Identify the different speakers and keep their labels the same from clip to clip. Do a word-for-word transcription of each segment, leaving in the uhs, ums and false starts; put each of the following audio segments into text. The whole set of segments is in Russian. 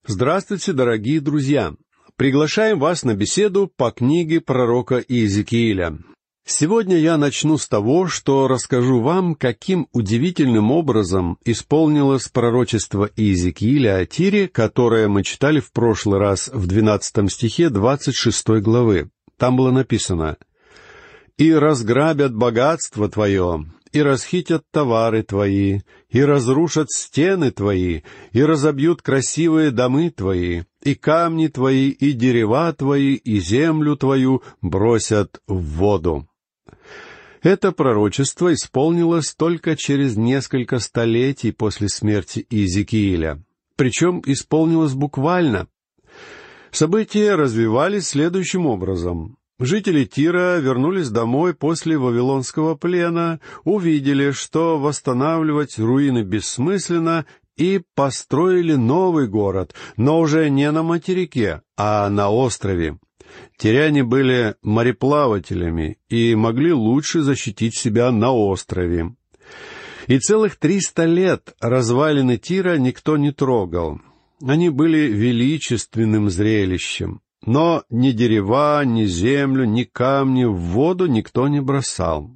Speaker 1: Здравствуйте, дорогие друзья! Приглашаем вас на беседу по книге пророка Иезекииля. Сегодня я начну с того, что расскажу вам, каким удивительным образом исполнилось пророчество Иезекииля о Тире, которое мы читали в прошлый раз в двенадцатом стихе двадцать шестой главы. Там было написано: «И разграбят богатство твое, и расхитят товары твои, и разрушат стены твои, и разобьют красивые домы твои, и камни твои, и дерева твои, и землю твою бросят в воду». Это пророчество исполнилось только через несколько столетий после смерти Иезекииля. Причем исполнилось буквально. События развивались следующим образом. Жители Тира вернулись домой после Вавилонского плена, увидели, что восстанавливать руины бессмысленно, и построили новый город, но уже не на материке, а на острове. Тиряне были мореплавателями и могли лучше защитить себя на острове. И целых триста лет развалины Тира никто не трогал. Они были величественным зрелищем. Но ни дерева, ни землю, ни камни в воду никто не бросал.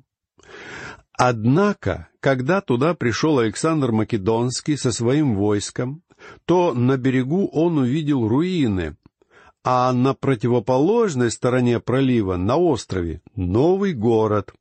Speaker 1: Однако, когда туда пришел Александр Македонский со своим войском, то на берегу он увидел руины, а на противоположной стороне пролива, на острове, новый город.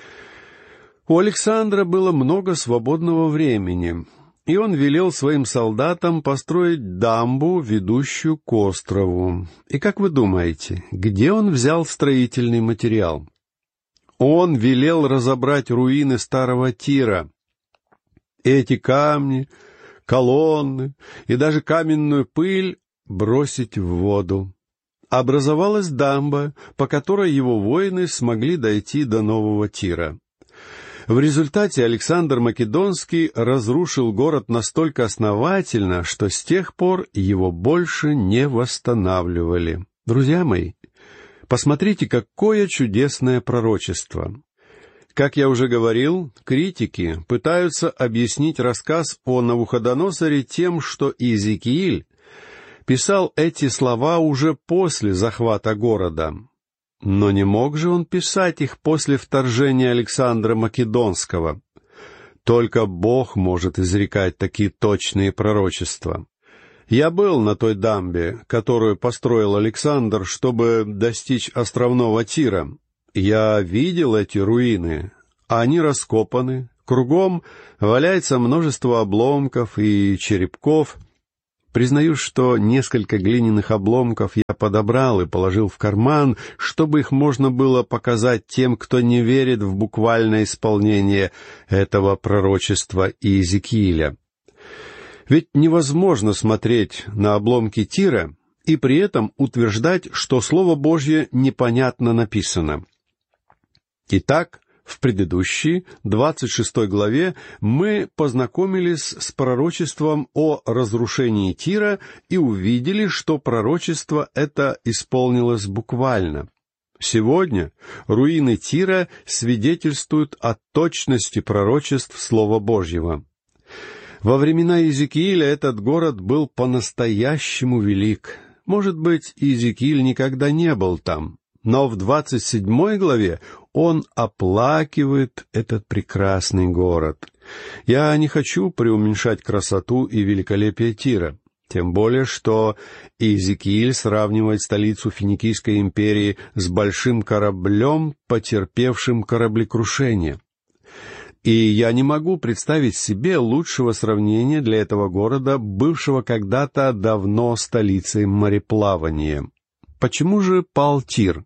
Speaker 1: У Александра было много свободного времени, и он велел своим солдатам построить дамбу, ведущую к острову. И как вы думаете, где он взял строительный материал? Он велел разобрать руины старого Тира. Эти камни, колонны и даже каменную пыль бросить в воду. Образовалась дамба, по которой его воины смогли дойти до Нового Тира. В результате Александр Македонский разрушил город настолько основательно, что с тех пор его больше не восстанавливали. Друзья мои, посмотрите, какое чудесное пророчество! Как я уже говорил, критики пытаются объяснить рассказ о Навуходоносоре тем, что Иезекииль писал эти слова уже после захвата города. Но не мог же он писать их после вторжения Александра Македонского. Только Бог может изрекать такие точные пророчества. Я был на той дамбе, которую построил Александр, чтобы достичь островного Тира. Я видел эти руины. Они раскопаны. Кругом валяется множество обломков и черепков. Признаюсь, что несколько глиняных обломков я подобрал и положил в карман, чтобы их можно было показать тем, кто не верит в буквальное исполнение этого пророчества Иезекииля. Ведь невозможно смотреть на обломки Тира и при этом утверждать, что Слово Божье непонятно написано. Итак, в предыдущей, двадцать шестой главе, мы познакомились с пророчеством о разрушении Тира и увидели, что пророчество это исполнилось буквально. Сегодня руины Тира свидетельствуют о точности пророчеств Слова Божьего. Во времена Иезекииля этот город был по-настоящему велик. Может быть, Иезекииль никогда не был там, но в двадцать седьмой главе он оплакивает этот прекрасный город. Я не хочу преуменьшать красоту и великолепие Тира, тем более что Иезекииль сравнивает столицу Финикийской империи с большим кораблем, потерпевшим кораблекрушение. И я не могу представить себе лучшего сравнения для этого города, бывшего когда-то давно столицей мореплавания. Почему же пал Тир?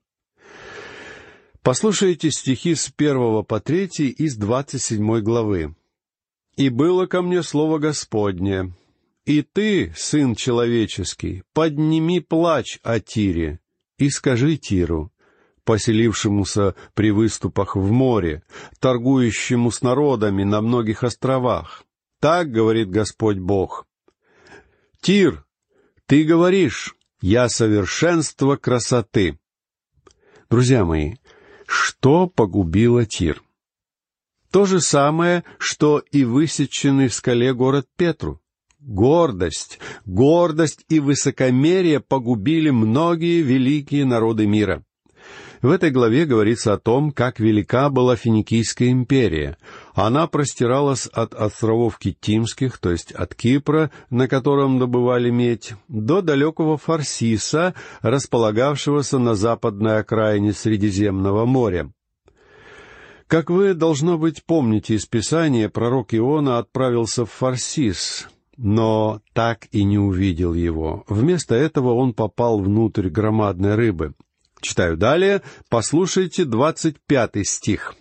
Speaker 1: Послушайте стихи с первого по третий из двадцать седьмой главы. «И было ко мне слово Господне: и ты, сын человеческий, подними плач о Тире, и скажи Тиру, поселившемуся при выступах в море, торгующему с народами на многих островах. Так говорит Господь Бог: Тир, ты говоришь, я совершенство красоты». Друзья мои, что погубило Тир? То же самое, что и высеченный в скале город Петру. гордость, гордость и высокомерие погубили многие великие народы мира. В этой главе говорится о том, как велика была Финикийская империя. Она простиралась от островов Китимских, то есть от Кипра, на котором добывали медь, до далекого Фарсиса, располагавшегося на западной окраине Средиземного моря. Как вы, должно быть, помните из Писания, пророк Иона отправился в Фарсис, но так и не увидел его. Вместо этого он попал внутрь громадной рыбы. Читаю далее, послушайте двадцать пятый стих.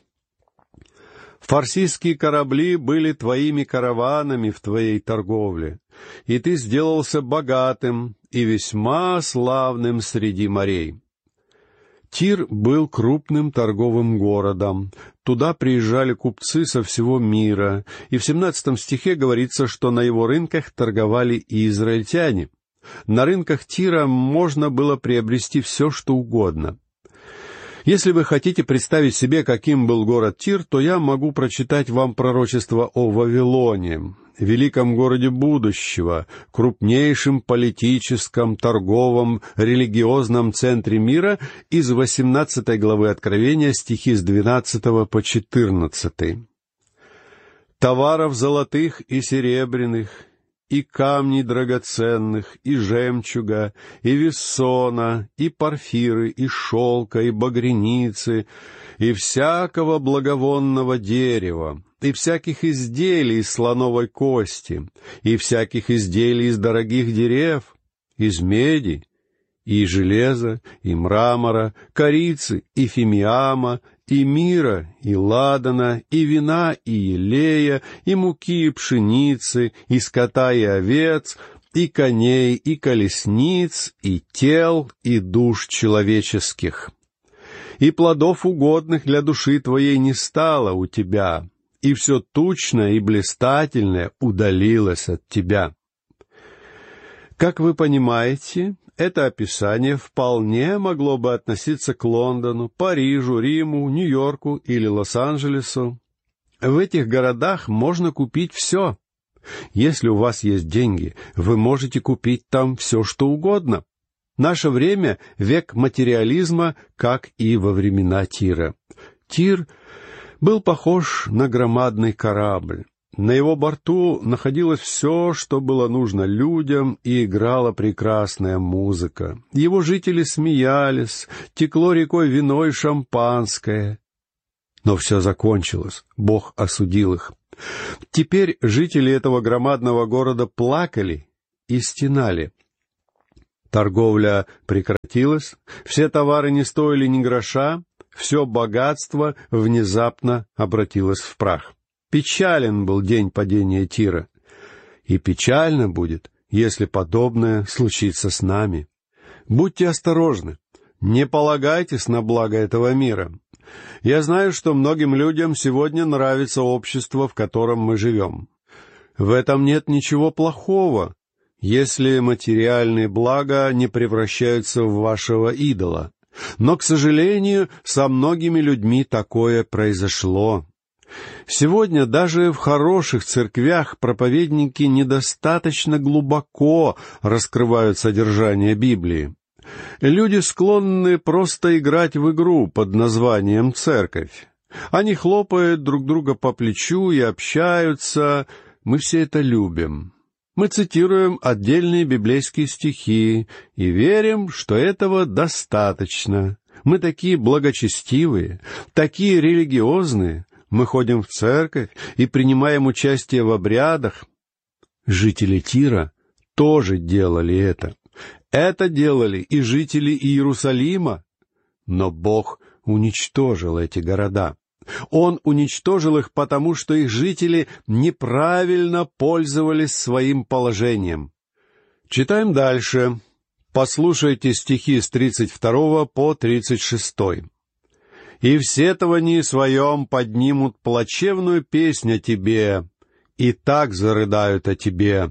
Speaker 1: «Фарсийские корабли были твоими караванами в твоей торговле, и ты сделался богатым и весьма славным среди морей». Тир был крупным торговым городом. Туда приезжали купцы со всего мира, и в семнадцатом стихе говорится, что на его рынках торговали и израильтяне. На рынках Тира можно было приобрести все, что угодно. Если вы хотите представить себе, каким был город Тир, то я могу прочитать вам пророчество о Вавилоне, великом городе будущего, крупнейшем политическом, торговом, религиозном центре мира из восемнадцатой главы Откровения, стихи с двенадцатого по четырнадцатый. «Товаров золотых и серебряных, и камней драгоценных, и жемчуга, и вессона, и порфиры, и шелка, и багряницы, и всякого благовонного дерева, и всяких изделий из слоновой кости, и всяких изделий из дорогих дерев, из меди, и железа, и мрамора, корицы, и фимиама, и мира, и ладана, и вина, и елея, и муки, и пшеницы, и скота, и овец, и коней, и колесниц, и тел, и душ человеческих. И плодов угодных для души твоей не стало у тебя, и все тучное и блистательное удалилось от тебя». Как вы понимаете, это описание вполне могло бы относиться к Лондону, Парижу, Риму, Нью-Йорку или Лос-Анджелесу. В этих городах можно купить все. Если у вас есть деньги, вы можете купить там все, что угодно. Наше время — век материализма, как и во времена Тира. Тир был похож на громадный корабль. На его борту находилось все, что было нужно людям, и играла прекрасная музыка. Его жители смеялись, текло рекой вино и шампанское. Но все закончилось, Бог осудил их. Теперь жители этого громадного города плакали и стенали. Торговля прекратилась, все товары не стоили ни гроша, все богатство внезапно обратилось в прах. Печален был день падения Тира, и печально будет, если подобное случится с нами. Будьте осторожны, не полагайтесь на благо этого мира. Я знаю, что многим людям сегодня нравится общество, в котором мы живем. В этом нет ничего плохого, если материальные блага не превращаются в вашего идола. Но, к сожалению, со многими людьми такое произошло. Сегодня даже в хороших церквях проповедники недостаточно глубоко раскрывают содержание Библии. Люди склонны просто играть в игру под названием «церковь». Они хлопают друг друга по плечу и общаются. Мы все это любим. Мы цитируем отдельные библейские стихи и верим, что этого достаточно. Мы такие благочестивые, такие религиозные. Мы ходим в церковь и принимаем участие в обрядах. Жители Тира тоже делали это. Это делали и жители Иерусалима. Но Бог уничтожил эти города. Он уничтожил их, потому что их жители неправильно пользовались своим положением. Читаем дальше. Послушайте стихи с тридцать второго по тридцать шестой. «И в сетовании своем поднимут плачевную песнь о тебе, и так зарыдают о тебе.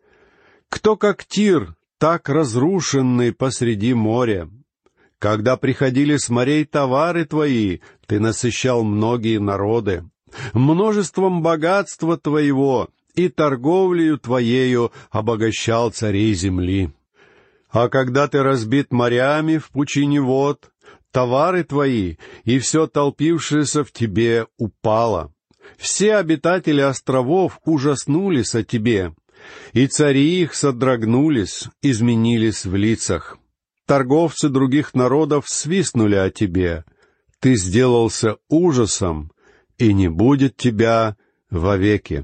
Speaker 1: Кто как Тир, так разрушенный посреди моря. Когда приходили с морей товары твои, ты насыщал многие народы. Множеством богатства твоего и торговлею твоею обогащал царей земли. А когда ты разбит морями в пучине вод, товары твои и все толпившееся в тебе упало. Все обитатели островов ужаснулись о тебе, и цари их содрогнулись, изменились в лицах. Торговцы других народов свистнули о тебе. Ты сделался ужасом, и не будет тебя вовеки.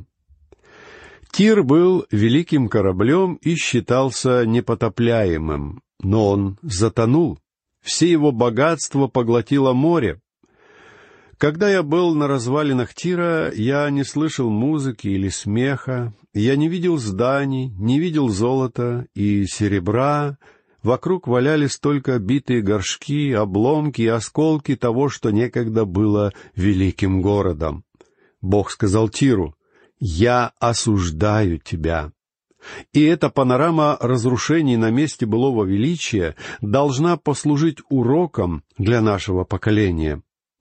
Speaker 1: Тир был великим кораблем и считался непотопляемым, но он затонул. Все его богатство поглотило море. Когда я был на развалинах Тира, я не слышал музыки или смеха, я не видел зданий, не видел золота и серебра. Вокруг валялись только битые горшки, обломки и осколки того, что некогда было великим городом. Бог сказал Тиру: «Я осуждаю тебя». И эта панорама разрушений на месте былого величия должна послужить уроком для нашего поколения.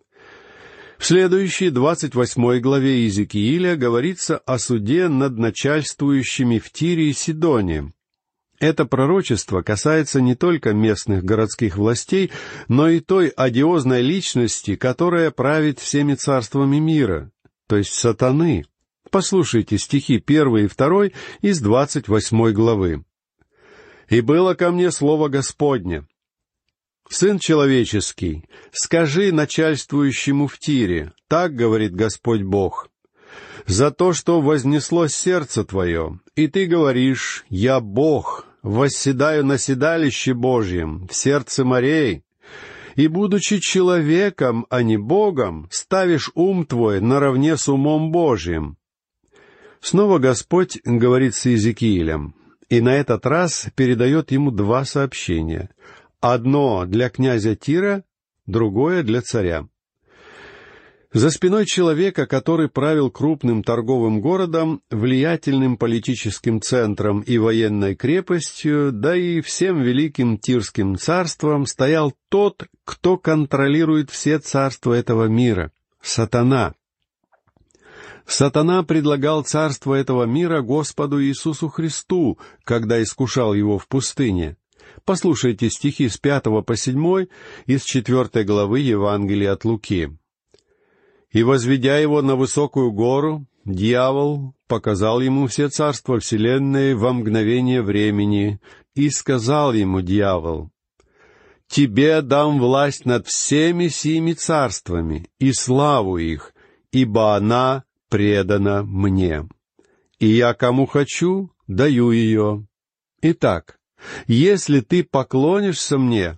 Speaker 1: В следующей, двадцать восьмой главе Иезекииля говорится о суде над начальствующими в Тире и Сидоне. Это пророчество касается не только местных городских властей, но и той одиозной личности, которая правит всеми царствами мира, то есть сатаны. Послушайте стихи первый и второй из двадцать восьмой главы. «И было ко мне слово Господне: Сын человеческий, скажи начальствующему в Тире, так говорит Господь Бог, за то, что вознесло сердце твое, и ты говоришь: я Бог, восседаю на седалище Божьем, в сердце морей, и, будучи человеком, а не Богом, ставишь ум твой наравне с умом Божьим». Снова Господь говорит с Иезекиилем, и на этот раз передает ему два сообщения. Одно для князя Тира, другое для царя. За спиной человека, который правил крупным торговым городом, влиятельным политическим центром и военной крепостью, да и всем великим Тирским царством, стоял тот, кто контролирует все царства этого мира — Сатана. Сатана предлагал царство этого мира Господу Иисусу Христу, когда искушал его в пустыне. Послушайте стихи с пятого по седьмой из четвертой главы Евангелия от Луки. «И, возведя его на высокую гору, дьявол показал ему все царства вселенной во мгновение времени, и сказал ему дьявол: «Тебе дам власть над всеми сими царствами и славу их, ибо она предана мне. И я кому хочу, даю ее. Итак, если ты поклонишься мне,